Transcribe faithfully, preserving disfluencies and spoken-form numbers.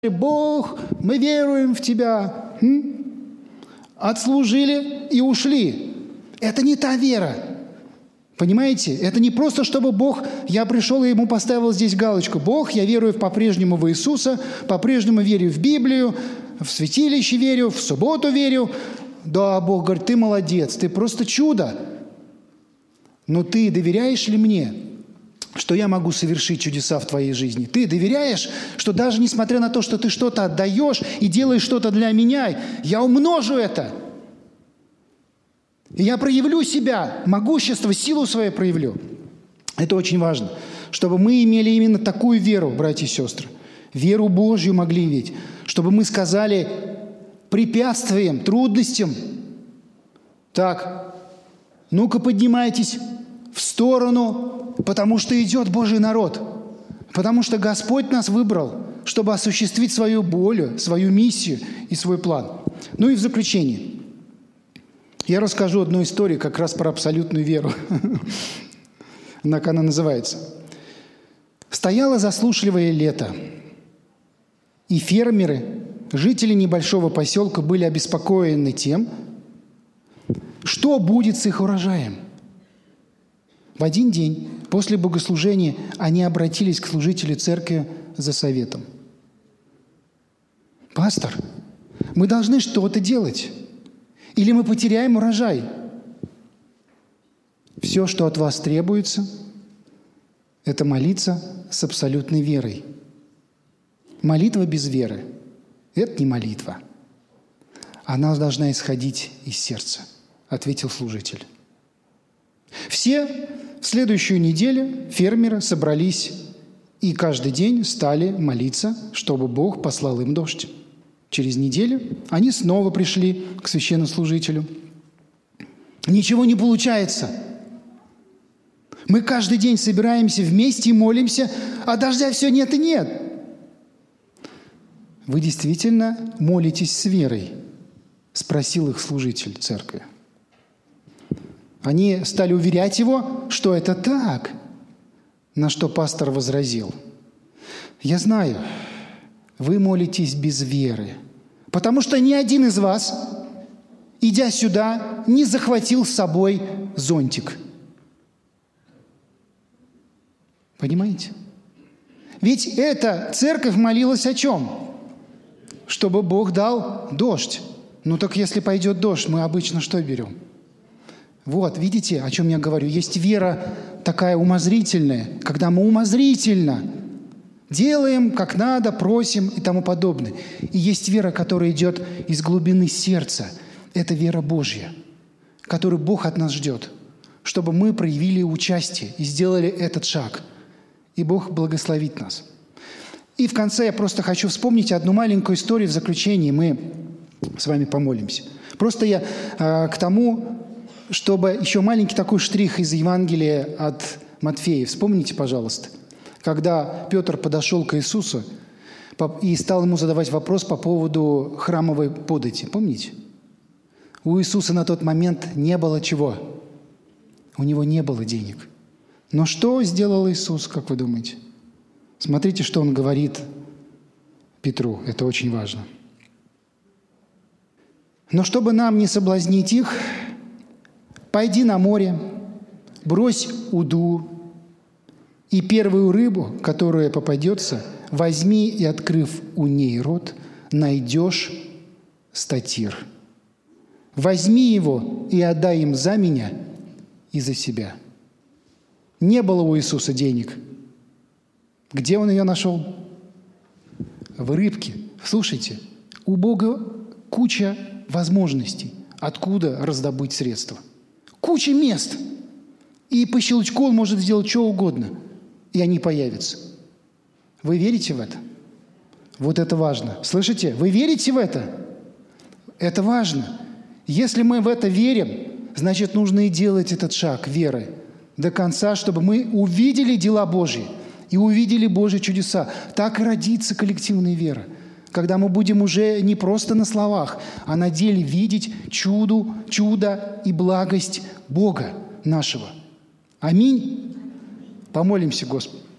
Бог, мы веруем в Тебя. М? Отслужили и ушли. Это не та вера. Понимаете? Это не просто, чтобы Бог, я пришел и ему поставил здесь галочку. Бог, я верую по-прежнему в Иисуса, по-прежнему верю в Библию, в святилище верю, в субботу верю. Да, Бог говорит, ты молодец, ты просто чудо. Но ты доверяешь ли мне, что я могу совершить чудеса в твоей жизни? Ты доверяешь, что даже несмотря на то, что ты что-то отдаешь и делаешь что-то для меня, я умножу это. И я проявлю себя, могущество, силу свою проявлю. Это очень важно, чтобы мы имели именно такую веру, братья и сестры. Веру Божью могли иметь, чтобы мы сказали препятствиям, трудностям: так, ну-ка поднимайтесь в сторону, потому что идет Божий народ, потому что Господь нас выбрал, чтобы осуществить свою волю, свою миссию и свой план. Ну и в заключение я расскажу одну историю как раз про абсолютную веру. Как она называется. Стояло засушливое лето, и фермеры, жители небольшого поселка, были обеспокоены тем, что будет с их урожаем. В один день после богослужения они обратились к служителю церкви за советом. «Пастор, мы должны что-то делать, или мы потеряем урожай. Все, что от вас требуется, это молиться с абсолютной верой. Молитва без веры – это не молитва. Она должна исходить из сердца», – ответил служитель. Все в следующую неделю фермеры собрались и каждый день стали молиться, чтобы Бог послал им дождь. Через неделю они снова пришли к священнослужителю. Ничего не получается. Мы каждый день собираемся вместе и молимся, а дождя все нет и нет. «Вы действительно молитесь с верой?» – спросил их служитель церкви. Они стали уверять его, что это так, на что пастор возразил: «Я знаю, вы молитесь без веры, потому что ни один из вас, идя сюда, не захватил с собой зонтик». Понимаете? Ведь эта церковь молилась о чем? Чтобы Бог дал дождь. Ну так если пойдет дождь, мы обычно что берем? Вот, видите, о чем я говорю? Есть вера такая умозрительная, когда мы умозрительно делаем, как надо, просим и тому подобное. И есть вера, которая идет из глубины сердца. Это вера Божья, которую Бог от нас ждет, чтобы мы проявили участие и сделали этот шаг. И Бог благословит нас. И в конце я просто хочу вспомнить одну маленькую историю в заключении. Мы с вами помолимся. Просто я э, к тому, чтобы еще маленький такой штрих из Евангелия от Матфея. Вспомните, пожалуйста, когда Петр подошел к Иисусу и стал ему задавать вопрос по поводу храмовой подати. Помните? У Иисуса на тот момент не было чего? У него не было денег. Но что сделал Иисус, как вы думаете? Смотрите, что он говорит Петру. Это очень важно. «Но чтобы нам не соблазнить их, пойди на море, брось уду, и первую рыбу, которая попадется, возьми и, открыв у ней рот, найдешь статир. Возьми его и отдай им за меня и за себя». Не было у Иисуса денег. Где он ее нашел? В рыбке. Слушайте, у Бога куча возможностей, откуда раздобыть средства. Куча мест. И по щелчку он может сделать что угодно, и они появятся. Вы верите в это? Вот это важно. Слышите? Вы верите в это? Это важно. Если мы в это верим, значит, нужно и делать этот шаг веры до конца, чтобы мы увидели дела Божьи и увидели Божьи чудеса. Так и родится коллективная вера, когда мы будем уже не просто на словах, а на деле видеть чуду, чудо и благость Бога нашего. Аминь. Помолимся, Господи.